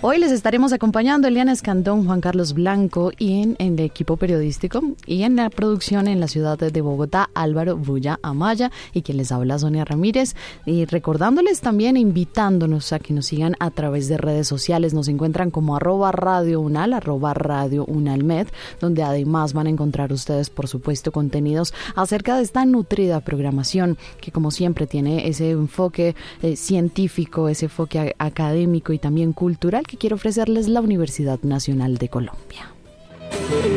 Hoy les estaremos acompañando Eliana Escandón, Juan Carlos Blanco y en el equipo periodístico y en la producción en la ciudad de Bogotá, Álvaro Bulla Amaya y quien les habla, Sonia Ramírez. Y recordándoles también, invitándonos a que nos sigan a través de redes sociales. Nos encuentran como @radiounal, @radiounalmed, donde además van a encontrar ustedes, por supuesto, contenidos acerca de esta nutrida programación que, como siempre, tiene ese enfoque científico, ese enfoque académico y también cultural que quiere ofrecerles la Universidad Nacional de Colombia.